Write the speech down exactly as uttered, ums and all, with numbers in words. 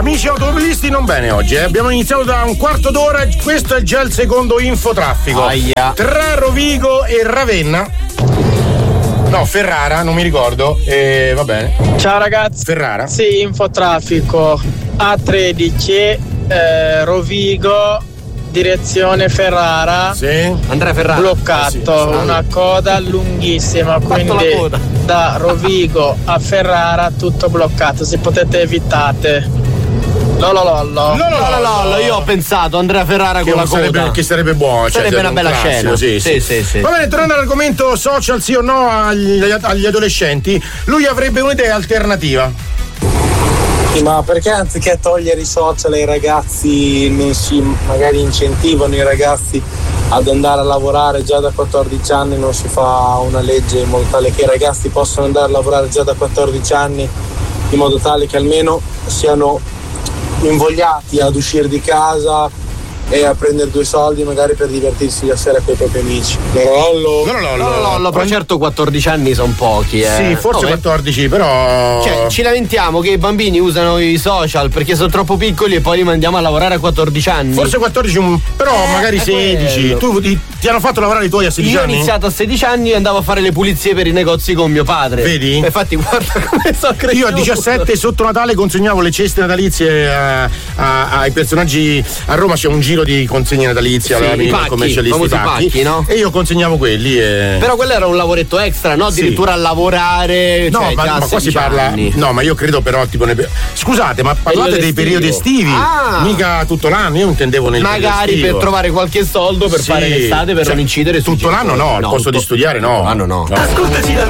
Amici automobilisti, non bene oggi, eh. Abbiamo iniziato da un quarto d'ora, questo è già il secondo infotraffico. Aia. Tra Rovigo e Ravenna. No, Ferrara, non mi ricordo. E va bene. Ciao ragazzi. Ferrara? Sì, infotraffico A tredici, eh, Rovigo, direzione Ferrara. Sì. Andrea Ferrara. Bloccato, Eh sì, sì. una coda lunghissima, quindi coda. da Rovigo a Ferrara tutto bloccato. Se potete evitate. Lolo lollo. No, no, No, no, no, no, io ho pensato Andrea Ferrara Che, con la sarebbe, coda. che sarebbe buono, cioè, Sarebbe una un bella classico, scena. sì, sì. Sì, sì, sì. Va bene, tornando all'argomento social, sì o no agli, agli adolescenti, lui avrebbe un'idea alternativa. Sì, ma perché anziché togliere i social ai ragazzi non si magari incentivano i ragazzi ad andare a lavorare già da quattordici anni, non si fa una legge in modo tale che i ragazzi possano andare a lavorare già da quattordici anni, in modo tale che almeno siano invogliati ad uscire di casa e a prendere due soldi magari per divertirsi la sera con i propri amici. Lollo. No, no, no, No, no, no, no, però certo quattordici anni sono pochi, eh. Sì, forse No, quattordici, però. Cioè, ci lamentiamo che i bambini usano i social perché sono troppo piccoli e poi li mandiamo a lavorare a quattordici anni. Forse quattordici, però Eh, magari è sedici. quello. Tu ti, ti hanno fatto lavorare i tuoi a sedici Io ho anni? iniziato a sedici anni e andavo a fare le pulizie per i negozi con mio padre. Vedi? Infatti, guarda come sono cresciuto. Io a diciassette sotto Natale consegnavo le ceste natalizie a- a- ai personaggi. A Roma c'è un giro di consegne natalizie Sì, alla i mini pacchi, commercialisti famosi pacchi, pacchi, no? E io consegnavo quelli e... Però quello era un lavoretto extra, no? Sì. Addirittura a lavorare. No, cioè, ma, già a ma qua si sedici parla. anni. No, ma io credo però tipo ne- scusate, ma parlate dei estivo. periodi estivi. Ah. Mica tutto l'anno, io intendevo nel periodo Magari estivo. per trovare qualche soldo per Sì. fare l'estate per Cioè, non incidere su tutto l'anno no, al posto di studiare no. L'anno no. No. Ascoltaci dal